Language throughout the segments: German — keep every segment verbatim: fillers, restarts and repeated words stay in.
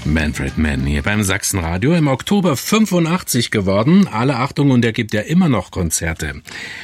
Manfred Mann hier beim Sachsenradio, im Oktober fünfundachtzig geworden. Alle Achtung, und er gibt ja immer noch Konzerte.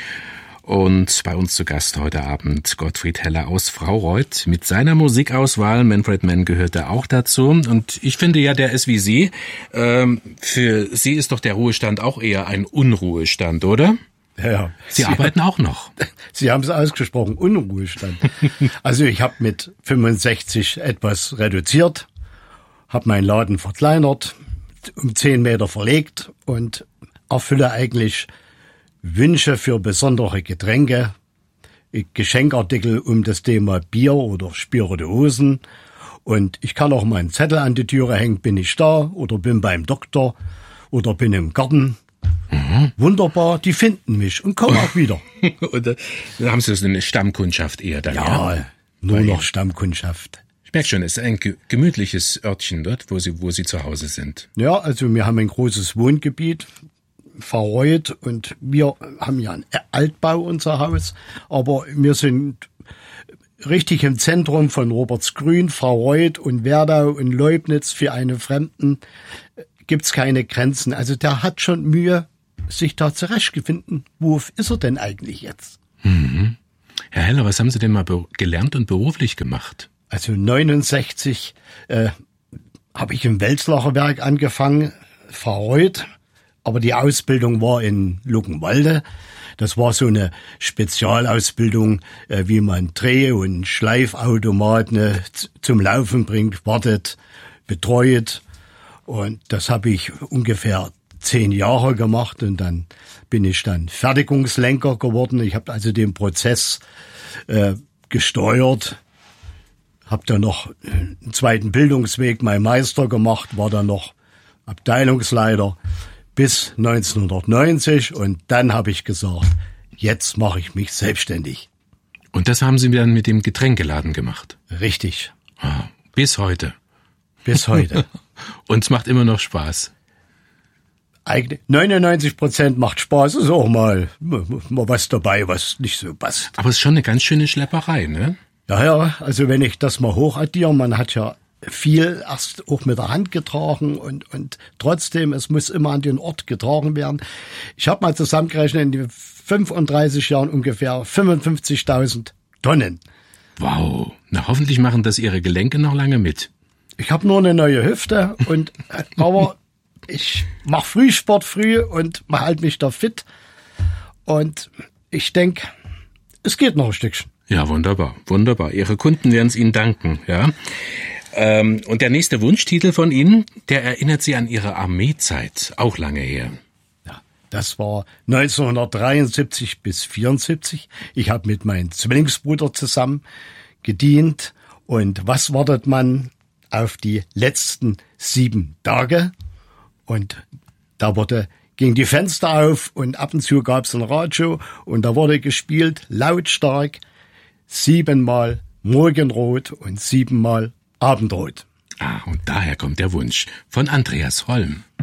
Und bei uns zu Gast heute Abend Gottfried Heller aus Fraureuth mit seiner Musikauswahl. Manfred Mann gehörte auch dazu. Und ich finde ja, der ist wie Sie. Ähm, für Sie ist doch der Ruhestand auch eher ein Unruhestand, oder? Ja. Sie, Sie arbeiten auch noch. Sie haben es ausgesprochen, Unruhestand. Also ich habe mit fünfundsechzig etwas reduziert, habe meinen Laden verkleinert, um zehn Meter verlegt und erfülle eigentlich Wünsche für besondere Getränke, Geschenkartikel um das Thema Bier oder Spirituosen. Und ich kann auch mal einen Zettel an die Türe hängen, bin ich da oder bin beim Doktor oder bin im Garten. Mhm. Wunderbar, die finden mich und kommen auch wieder. Und da haben Sie so eine Stammkundschaft eher dann, ja? Ja, nur Weil noch Stammkundschaft. Ich merke schon, es ist ein gemütliches Örtchen dort, wo Sie, wo Sie zu Hause sind. Ja, also wir haben ein großes Wohngebiet, Fraureuth, und wir haben ja einen Altbau, unser Haus, aber wir sind richtig im Zentrum von Robertsgrün, Fraureuth und Werdau und Leubnitz. Für einen Fremden gibt's keine Grenzen. Also der hat schon Mühe, sich da zurechtgefunden. Wo ist er denn eigentlich jetzt? Mhm. Herr Heller, was haben Sie denn mal gelernt und beruflich gemacht? Also neunundsechzig äh, habe ich im Welslacher Werk angefangen, Fraureuth. Aber die Ausbildung war in Luckenwalde. Das war so eine Spezialausbildung, äh, wie man Dreh- und Schleifautomaten äh, zum Laufen bringt, wartet, betreut. Und das habe ich ungefähr zehn Jahre gemacht und dann bin ich dann Fertigungslenker geworden. Ich habe also den Prozess äh, gesteuert, habe dann noch einen zweiten Bildungsweg, mein Meister gemacht, war dann noch Abteilungsleiter bis neunzehnhundertneunzig und dann habe ich gesagt, jetzt mache ich mich selbstständig. Und das haben Sie dann mit dem Getränkeladen gemacht? Richtig. Ah, bis heute? Bis heute. Und es macht immer noch Spaß? Eigentlich neunundneunzig Prozent macht Spaß, ist auch mal, mal was dabei, was nicht so passt. Aber es ist schon eine ganz schöne Schlepperei, ne? Ja, ja, also wenn ich das mal hochaddiere, man hat ja viel erst auch mit der Hand getragen und und trotzdem, es muss immer an den Ort getragen werden. Ich habe mal zusammengerechnet, in den fünfunddreißig Jahren ungefähr fünfundfünfzigtausend Tonnen. Wow, na hoffentlich machen das Ihre Gelenke noch lange mit. Ich habe nur eine neue Hüfte, und aber ich mache Frühsport früh und halte mich da fit. Und ich denke, es geht noch ein Stückchen. Ja, wunderbar, wunderbar. Ihre Kunden werden es Ihnen danken, ja. Ähm, und der nächste Wunschtitel von Ihnen, der erinnert Sie an Ihre Armeezeit, auch lange her. Ja, das war neunzehnhundertdreiundsiebzig bis vierundsiebzig. Ich habe mit meinem Zwillingsbruder zusammen gedient. Und was wartet man auf die letzten sieben Tage? Und da wurde, ging die Fenster auf und ab und zu gab es ein Radio und da wurde gespielt, lautstark, siebenmal Morgenrot und siebenmal Abendrot. Ah, und daher kommt der Wunsch von Andreas Holm.